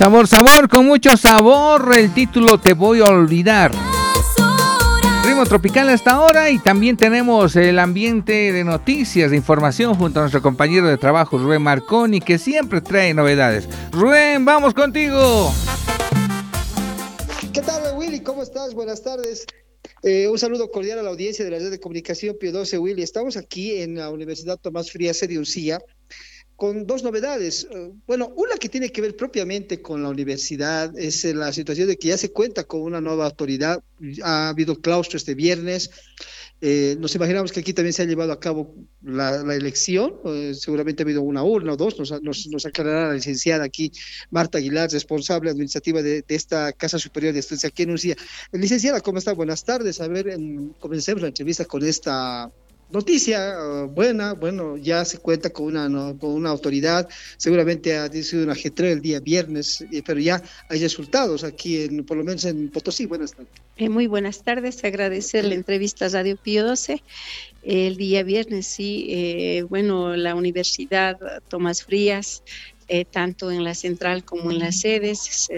Sabor, sabor, con mucho sabor, el título Te voy a olvidar. Ritmo tropical hasta ahora y también tenemos el ambiente de noticias, de información junto a nuestro compañero de trabajo Rubén Marconi, que siempre trae novedades. Rubén, vamos contigo. ¿Qué tal, Willy? ¿Cómo estás? Buenas tardes. Un saludo cordial a la audiencia de la red de comunicación Pío 12, Willy. Estamos aquí en la Universidad Tomás Frías, sede Uncía, con dos novedades. Bueno, una que tiene que ver propiamente con la universidad es la situación de que ya se cuenta con una nueva autoridad. Ha habido claustro este viernes. Nos imaginamos que aquí también se ha llevado a cabo la elección. Seguramente ha habido una urna o dos. Nos aclarará la licenciada aquí, Marta Aguilar, responsable administrativa de esta Casa Superior de Estudios aquí en Uncía. Licenciada, ¿cómo está? Buenas tardes. A ver, comencemos la entrevista con esta noticia buena. Bueno, ya se cuenta con una autoridad. Seguramente ha sido un ajetreo el día viernes, pero ya hay resultados aquí, por lo menos en Potosí. Buenas tardes. Muy buenas tardes, agradecer la entrevista a Radio Pío 12. El día viernes, sí, bueno, la Universidad Tomás Frías, tanto en la central como en las sedes,